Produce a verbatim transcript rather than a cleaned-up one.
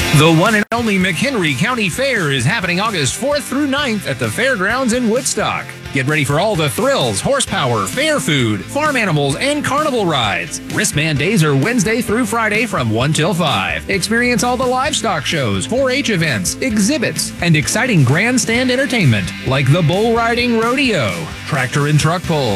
The one and only McHenry County Fair is happening August fourth through ninth at the fairgrounds in Woodstock. Get ready for all the thrills, horsepower, fair food, farm animals, and carnival rides. Wristband days are Wednesday through Friday from one till five. Experience all the livestock shows, four H events, exhibits, and exciting grandstand entertainment like the bull riding rodeo, tractor and truck pull,